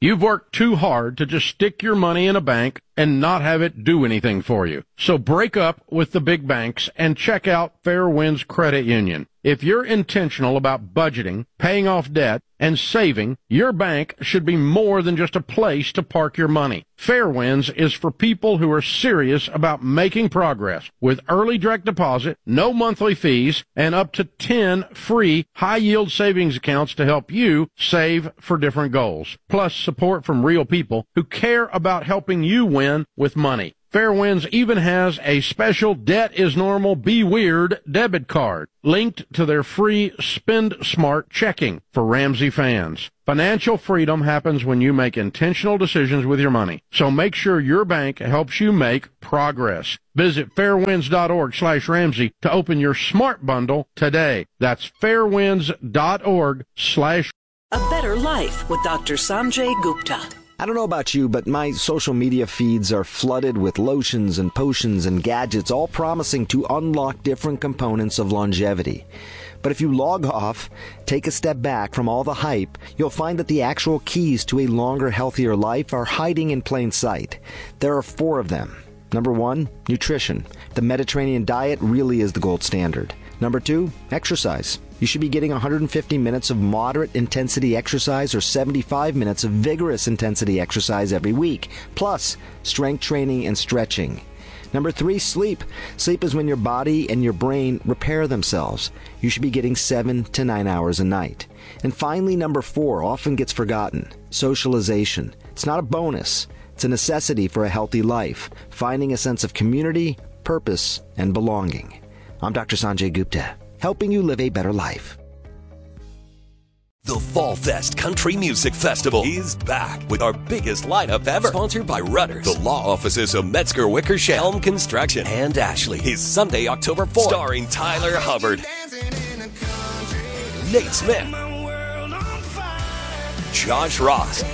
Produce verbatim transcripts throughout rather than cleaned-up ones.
You've worked too hard to just stick your money in a bank and not have it do anything for you. So break up with the big banks and check out Fair Winds Credit Union. If you're intentional about budgeting, paying off debt, and saving, your bank should be more than just a place to park your money. Fair Winds is for people who are serious about making progress with early direct deposit, no monthly fees, and up to ten free high-yield savings accounts to help you save for different goals. Plus support from real people who care about helping you win with money. Fair Winds even has a special Debt is Normal, Be Weird debit card linked to their free Spend Smart checking for Ramsey fans. Financial freedom happens when you make intentional decisions with your money. So make sure your bank helps you make progress. Visit fairwinds.org slash Ramsey to open your smart bundle today. That's fairwinds.org slash A Better Life with Doctor Sanjay Gupta. I don't know about you, but my social media feeds are flooded with lotions and potions and gadgets, all promising to unlock different components of longevity. But if you log off, take a step back from all the hype, you'll find that the actual keys to a longer, healthier life are hiding in plain sight. There are four of them. Number one, nutrition. The Mediterranean diet really is the gold standard. Number two, exercise. You should be getting one hundred fifty minutes of moderate intensity exercise or seventy-five minutes of vigorous intensity exercise every week, plus strength training and stretching. Number three, sleep. Sleep is when your body and your brain repair themselves. You should be getting seven to nine hours a night. And finally, number four, often gets forgotten, socialization. It's not a bonus. It's a necessity for a healthy life, finding a sense of community, purpose, and belonging. I'm Doctor Sanjay Gupta, helping you live a better life. The Fall Fest Country Music Festival is back with our biggest lineup ever. Sponsored by Rudders, the law offices of Metzger Wickersham, Helm Construction, and Ashley. Is Sunday, October fourth. Starring Tyler Hubbard, Nate Smith, Josh Ross,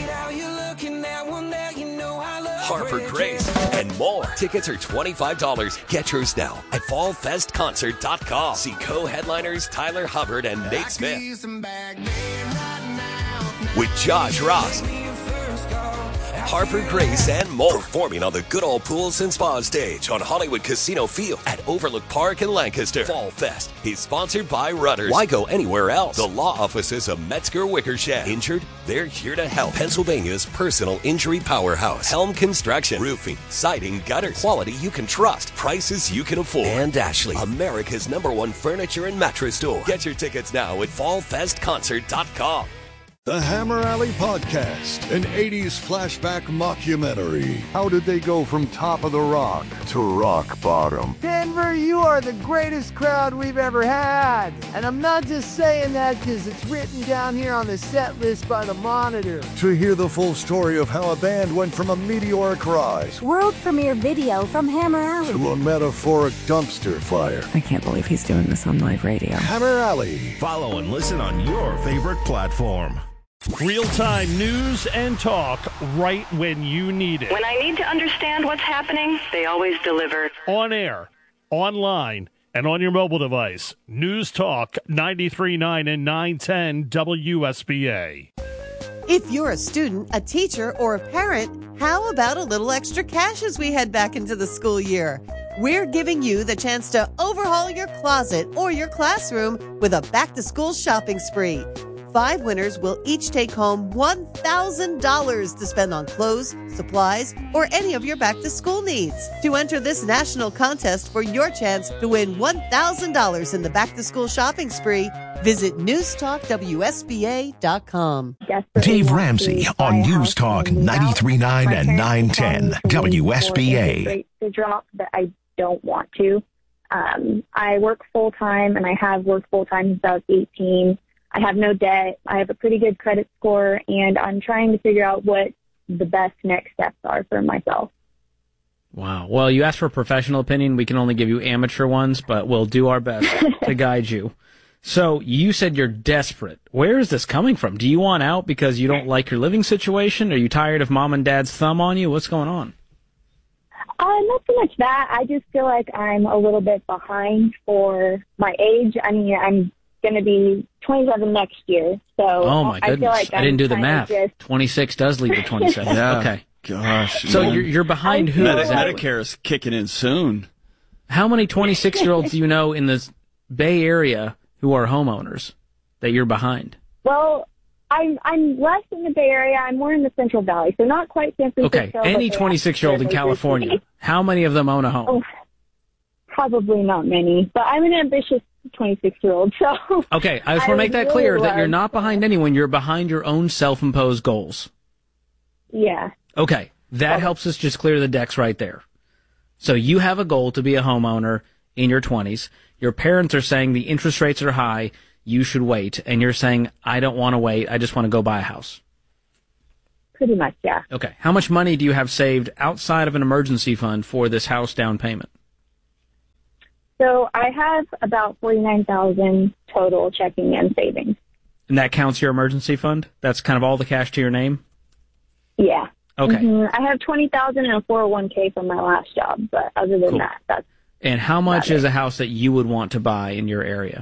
Harper Grace, and more. Tickets are twenty-five dollars. Get yours now at fall fest concert dot com. See co-headliners Tyler Hubbard and Nate Smith with Josh Ross, Harper Grace, and more. Performing on the Good Old Pools and Spa stage on Hollywood Casino Field at Overlook Park in Lancaster. Fall Fest is sponsored by Rudders. Why go anywhere else? The law offices of Metzger Wickersham. Injured? They're here to help. Pennsylvania's personal injury powerhouse. Helm Construction. Roofing, siding, gutters. Quality you can trust. Prices you can afford. And Ashley, America's number one furniture and mattress store. Get your tickets now at fall fest concert dot com. The Hammer Alley Podcast, an eighties flashback mockumentary. How did they go from top of the rock to rock bottom? Denver, you are the greatest crowd we've ever had. And I'm not just saying that because it's written down here on the set list by the Monitor. To hear the full story of how a band went from a meteoric rise, world premiere video from Hammer Alley, to a metaphoric dumpster fire. I can't believe he's doing this on live radio. Hammer Alley. Follow and listen on your favorite platform. Real-time news and talk right when you need it. When I need to understand what's happening, they always deliver. On air, online, and on your mobile device. News Talk ninety-three point nine and nine ten W S B A. If you're a student, a teacher, or a parent, how about a little extra cash as we head back into the school year? We're giving you the chance to overhaul your closet or your classroom with a back-to-school shopping spree. Five winners will each take home one thousand dollars to spend on clothes, supplies, or any of your back-to-school needs. To enter this national contest for your chance to win one thousand dollars in the back-to-school shopping spree, visit news talk W S B A dot com. Dave Ramsey on News Talk ninety-three point nine and nine ten W S B A. The drop that I don't want to. Um, I work full-time, and I have worked full-time since I was eighteen. I have no debt. I have a pretty good credit score, and I'm trying to figure out what the best next steps are for myself. Wow. Well, you asked for a professional opinion. We can only give you amateur ones, but we'll do our best to guide you. So you said you're desperate. Where is this coming from? Do you want out because you don't like your living situation? Are you tired of mom and dad's thumb on you? What's going on? Uh, not so much that. I just feel like I'm a little bit behind for my age. I mean, I'm going to be twenty-seven next year. So oh my I goodness, feel like I didn't I'm do the kinda math. Just... twenty-six does lead to twenty-seven. Yeah. Okay. Gosh. So man. you're you're behind who? Medi- exactly? Medicare is kicking in soon. How many twenty-six-year-olds do you know in the Bay Area who are homeowners that you're behind? Well, I'm I'm less in the Bay Area. I'm more in the Central Valley, so not quite San Francisco. Okay, any twenty-six-year-old in California, how many of them own a home? Oh, probably not many, but I'm an ambitious twenty-six-year-old, so... Okay, I just want to make that really clear, that love... you're not behind anyone. You're behind your own self-imposed goals. Yeah. Okay, that okay. helps us just clear the decks right there. So you have a goal to be a homeowner in your twenties. Your parents are saying the interest rates are high, you should wait. And you're saying, I don't want to wait, I just want to go buy a house. Pretty much, yeah. Okay, how much money do you have saved outside of an emergency fund for this house down payment? So I have about forty-nine thousand dollars total checking and savings. And that counts your emergency fund? That's kind of all the cash to your name? Yeah. Okay. Mm-hmm. I have twenty thousand dollars in a four oh one k from my last job, but other than cool. that, that's... And how much is it. a house that you would want to buy in your area?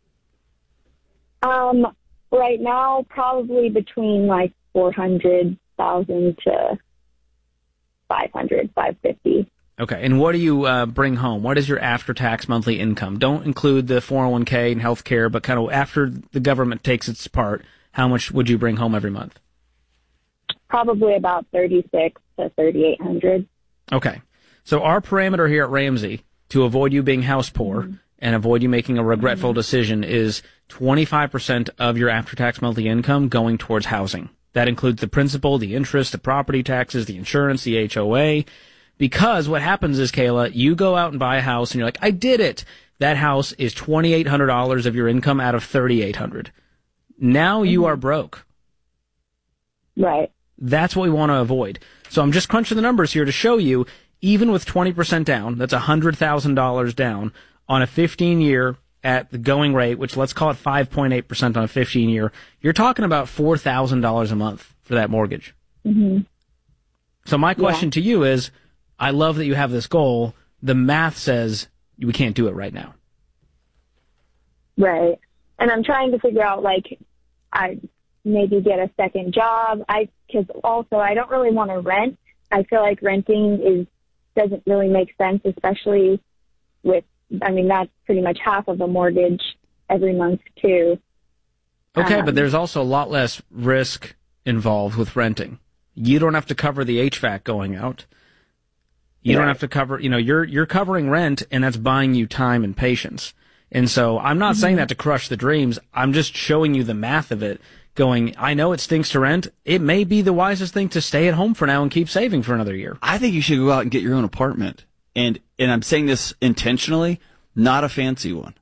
Um, right now, probably between like four hundred thousand to five hundred, five fifty. Okay, and what do you uh, bring home? What is your after-tax monthly income? Don't include the four oh one k and health care, but kind of after the government takes its part, how much would you bring home every month? Probably about thirty-six to thirty-eight hundred. Okay, so our parameter here at Ramsey, to avoid you being house poor mm-hmm. and avoid you making a regretful mm-hmm. decision, is twenty-five percent of your after-tax monthly income going towards housing. That includes the principal, the interest, the property taxes, the insurance, the H O A. Because what happens is, Kayla, you go out and buy a house and you're like, I did it. That house is twenty-eight hundred dollars of your income out of thirty-eight hundred dollars. Now mm-hmm. you are broke. Right. That's what we want to avoid. So I'm just crunching the numbers here to show you, even with twenty percent down, that's one hundred thousand dollars down on a fifteen-year at the going rate, which let's call it five point eight percent on a fifteen-year, you're talking about four thousand dollars a month for that mortgage. Mm-hmm. So my question yeah. to you is, I love that you have this goal. The math says we can't do it right now. Right. And I'm trying to figure out, like, I maybe get a second job. I, because also I don't really want to rent. I feel like renting is, doesn't really make sense, especially with, I mean, that's pretty much half of a mortgage every month too. Okay, um, but there's also a lot less risk involved with renting. You don't have to cover the H V A C going out. You right. don't have to cover, you know, you're you're covering rent, and that's buying you time and patience. And so I'm not mm-hmm. saying that to crush the dreams. I'm just showing you the math of it, going, I know it stinks to rent. It may be the wisest thing to stay at home for now and keep saving for another year. I think you should go out and get your own apartment. And and I'm saying this intentionally, not a fancy one.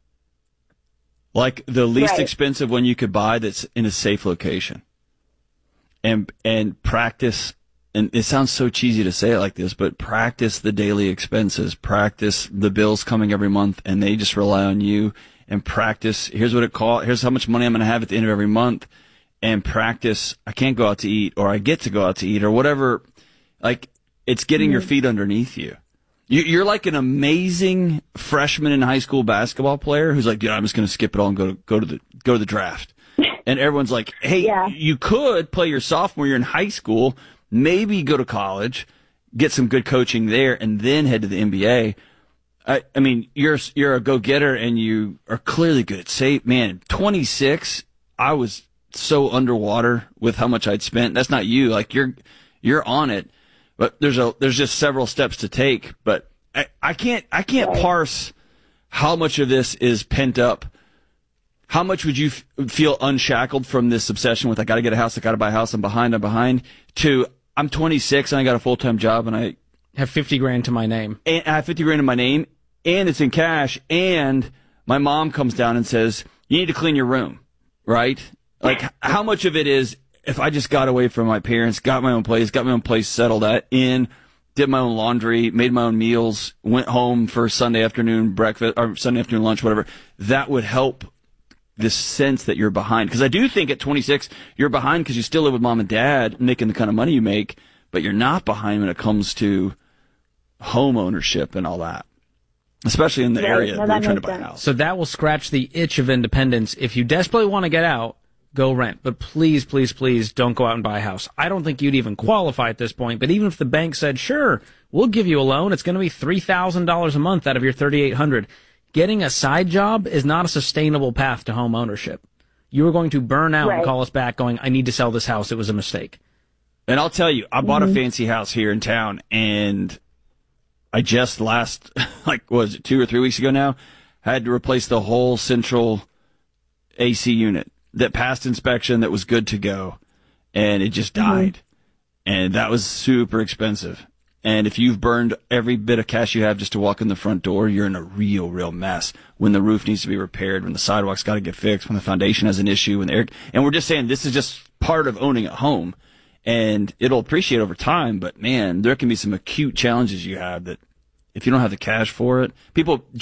Like the least right. expensive one you could buy that's in a safe location. And and practice, and it sounds so cheesy to say it like this, but practice the daily expenses, practice the bills coming every month, and they just rely on you. And practice, here's what it costs, here's how much money I'm going to have at the end of every month. And practice, I can't go out to eat, or I get to go out to eat, or whatever. Like, it's getting mm-hmm. your feet underneath you. you. You're like an amazing freshman in high school basketball player who's like, dude, I'm just going to skip it all and go to, go to the, go to the draft. And everyone's like, hey, yeah. you could play your sophomore year in high school, maybe go to college, get some good coaching there, and then head to the N B A. I, I mean, you're you're a go-getter, and you are clearly good at save. Man, twenty-six, I was so underwater with how much I'd spent. That's not you. Like, you're you're on it. But there's a there's just several steps to take. But I, I can't I can't right. parse how much of this is pent up. How much would you f- feel unshackled from this obsession with, I got to get a house, I got to buy a house, I'm behind, I'm behind, to I'm twenty-six and I got a full-time job and I have fifty grand to my name. And I have fifty grand in my name, and it's in cash, and my mom comes down and says, you need to clean your room, right? Like, how much of it is, if I just got away from my parents, got my own place, got my own place settled at, in, did my own laundry, made my own meals, went home for Sunday afternoon breakfast, or Sunday afternoon lunch, whatever, that would help this sense that you're behind. Because I do think at twenty-six, you're behind because you still live with mom and dad making the kind of money you make, but you're not behind when it comes to home ownership and all that. especially in the Right. area No, where that you're trying to makes buy a sense. house. So that will scratch the itch of independence. If you desperately want to get out, go rent. But please, please, please don't go out and buy a house. I don't think you'd even qualify at this point. But even if the bank said, sure, we'll give you a loan, it's going to be three thousand dollars a month out of your thirty-eight hundred dollars. Getting a side job is not a sustainable path to home ownership. You are going to burn out Right. and call us back going, I need to sell this house. It was a mistake. And I'll tell you, I bought Mm-hmm. a fancy house here in town, and I just last, like, what was it, two or three weeks ago now, had to replace the whole central A C unit that passed inspection, that was good to go, and it just died. Mm-hmm. And that was super expensive. And if you've burned every bit of cash you have just to walk in the front door, you're in a real, real mess. When the roof needs to be repaired, when the sidewalk's got to get fixed, when the foundation has an issue, when the air, and we're just saying this is just part of owning a home, and it'll appreciate over time. But man, there can be some acute challenges you have that if you don't have the cash for it, people